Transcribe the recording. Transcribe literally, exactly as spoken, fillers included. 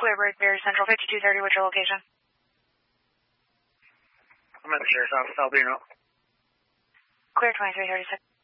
Clearbird, Berry Central, fifty-two thirty, what's your location? I'm at the sheriff's office, Albino. Clear twenty-three thirty-six.